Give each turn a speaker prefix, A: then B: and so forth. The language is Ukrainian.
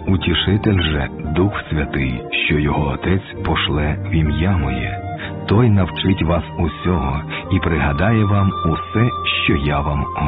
A: Утішитель же, Дух Святий, що його Отець пошле в ім'я моє, той навчить вас усього і пригадає вам усе, що я вам